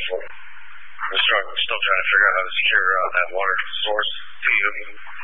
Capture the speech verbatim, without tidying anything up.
We're still, still trying to figure out how to secure uh, that water source to you.